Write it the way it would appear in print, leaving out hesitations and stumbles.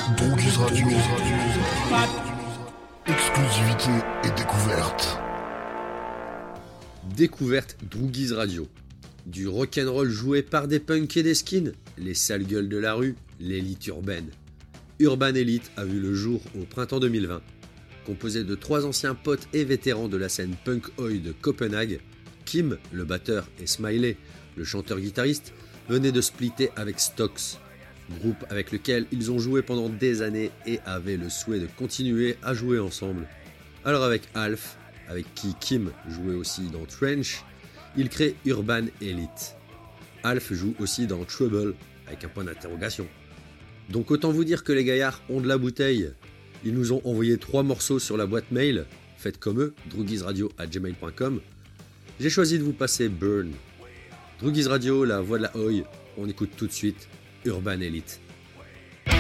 Droogies Radio. Exclusivité et découverte. Découverte Droogies Radio. Du rock'n'roll joué par des punks et des skins, les sales gueules de la rue, l'élite urbaine. Urban Elite a vu le jour au printemps 2020. Composé de 3 anciens potes et vétérans de la scène punk oi de Copenhague, Kim, le batteur, et Smiley, le chanteur-guitariste, venaient de splitter avec Stocks, groupe avec lequel ils ont joué pendant des années et avaient le souhait de continuer à jouer ensemble. Alors avec Alf, avec qui Kim jouait aussi dans Trench, ils créent Urban Elite. Alf joue aussi dans Trouble, avec un point d'interrogation. Donc autant vous dire que les gaillards ont de la bouteille. Ils nous ont envoyé 3 morceaux sur la boîte mail, faites comme eux, droogiesradio@gmail.com. J'ai choisi de vous passer Burn. Droogies Radio, la voix de la Oi, on écoute tout de suite Urban Elite.